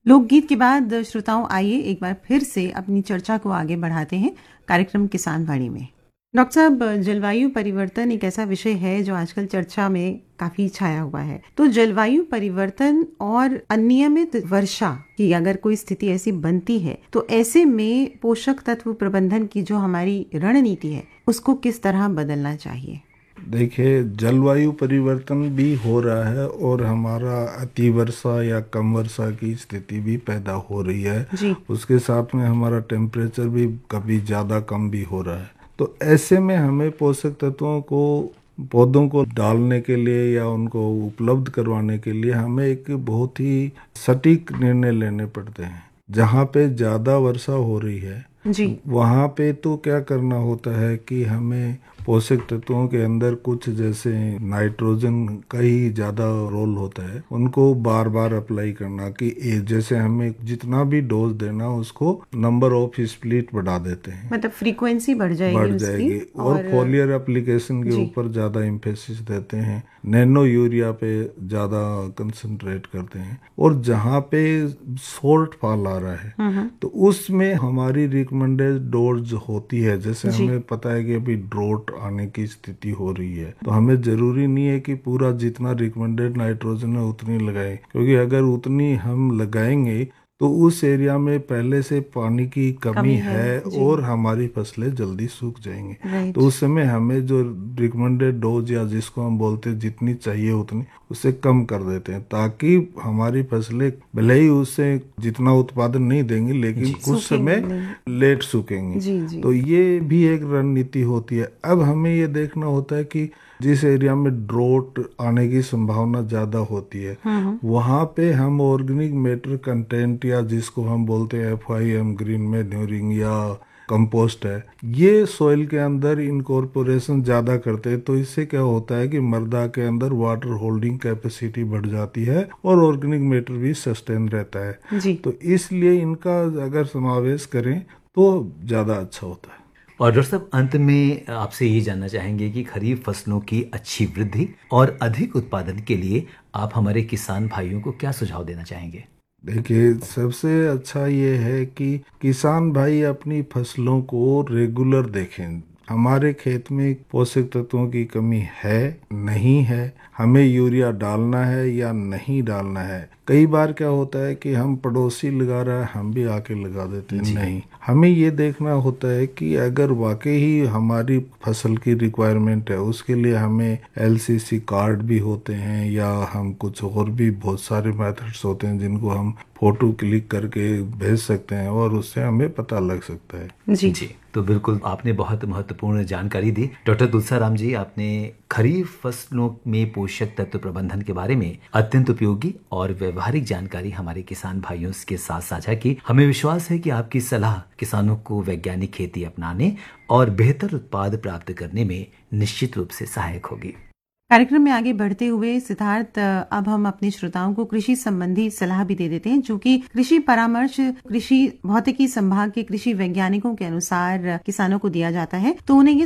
लोकगीत के बाद श्रोताओं आइए एक बार फिर से अपनी चर्चा को आगे बढ़ाते हैं कार्यक्रम किसान वाणी में। डॉक्टर साहब, जलवायु परिवर्तन एक ऐसा विषय है जो आजकल चर्चा में काफी छाया हुआ है। तो जलवायु परिवर्तन और अनियमित वर्षा की अगर कोई स्थिति ऐसी बनती है तो ऐसे में पोषक तत्व प्रबंधन की जो हमारी रणनीति है उसको किस तरह बदलना चाहिए? देखिए, जलवायु परिवर्तन भी हो रहा है और हमारा अति वर्षा या कम वर्षा की स्थिति भी पैदा हो रही है जी। उसके साथ में हमारा टेम्परेचर भी कभी ज़्यादा कम भी हो रहा है। तो ऐसे में हमें पोषक तत्वों को पौधों को डालने के लिए या उनको उपलब्ध करवाने के लिए हमें एक बहुत ही सटीक निर्णय लेने पड़ते हैं। जहाँ पे ज़्यादा वर्षा हो रही है जी। वहाँ पे तो क्या करना होता है कि हमें पोषक तत्वों के अंदर कुछ जैसे नाइट्रोजन का ही ज़्यादा रोल होता है, उनको बार बार अप्लाई करना कि जैसे हमें जितना भी डोज देना उसको नंबर ऑफ स्प्लिट बढ़ा देते हैं, मतलब फ्रीक्वेंसी बढ़ जाएगी और फोलियर एप्लीकेशन के ऊपर ज़्यादा इम्फेसिस देते हैं, नैनो यूरिया पे ज़्यादा कंसंट्रेट करते हैं। और जहाँ पे शॉर्ट फॉल आ रहा है तो उसमें हमारी रिकमेंडेड डोज होती है। जैसे हमें पता है कि अभी ड्रोट आने की स्थिति हो रही है तो हमें जरूरी नहीं है कि पूरा जितना रिकमेंडेड नाइट्रोजन है उतनी लगाएं, क्योंकि अगर उतनी हम लगाएंगे तो उस एरिया में पहले से पानी की कमी है और हमारी फसलें जल्दी सूख जाएंगी। तो उस समय हमें जो रिकमेंडेड डोज या जिसको हम बोलते हैं जितनी चाहिए उतनी उसे कम कर देते हैं, ताकि हमारी फसलें भले ही उससे जितना उत्पादन नहीं देंगी लेकिन कुछ समय लेट सूखेंगी। तो ये भी एक रणनीति होती है। अब हमें ये देखना होता है कि जिस एरिया में ड्रोट आने की संभावना ज्यादा होती है वहां पे हम ऑर्गेनिक मैटर कंटेंट या जिसको हम बोलते हैं FIM ग्रीन मैन्योरिंग या कंपोस्ट है, ये सॉइल के अंदर इनकॉर्पोरेशन ज्यादा करते हैं। तो इससे क्या होता है कि मृदा के अंदर वाटर होल्डिंग कैपेसिटी बढ़ जाती है और ऑर्गेनिक मैटर भी सस्टेन रहता है जी। तो इसलिए इनका अगर समावेश करें तो ज्यादा अच्छा होता है। और डॉक्टर साहब, अंत में आपसे ये जानना चाहेंगे कि खरीफ फसलों की अच्छी वृद्धि और अधिक उत्पादन के लिए आप हमारे किसान भाइयों को क्या सुझाव देना चाहेंगे? देखिए, सबसे अच्छा ये है कि किसान भाई अपनी फसलों को रेगुलर देखें। हमारे खेत में पोषक तत्वों की कमी है नहीं है, हमें यूरिया डालना है या नहीं डालना है। कई बार क्या होता है कि हम पड़ोसी लगा रहा है हम भी आके लगा देते हैं, नहीं, हमें ये देखना होता है कि अगर वाकई ही हमारी फसल की रिक्वायरमेंट है उसके लिए हमें LCC कार्ड भी होते हैं या हम कुछ और भी बहुत सारे मेथड्स होते हैं जिनको हम फोटो क्लिक करके भेज सकते हैं और उससे हमें पता लग सकता है। जी, तो बिल्कुल आपने बहुत महत्वपूर्ण जानकारी दी। डॉक्टर तुलसीराम जी, आपने खरीफ फसलों में पोषक तत्व प्रबंधन के बारे में अत्यंत उपयोगी और व्यवहारिक जानकारी हमारे किसान भाइयों के साथ साझा की। हमें विश्वास है कि आपकी सलाह किसानों को वैज्ञानिक खेती अपनाने और बेहतर उत्पाद प्राप्त करने में निश्चित रूप से सहायक होगी। कार्यक्रम में आगे बढ़ते हुए सिद्धार्थ, अब हम अपने श्रोताओं को कृषि संबंधी सलाह भी दे देते हैं, जो कि कृषि परामर्श कृषि भौतिकी संभाग के कृषि वैज्ञानिकों के अनुसार किसानों को दिया जाता है। तो उन्हें ये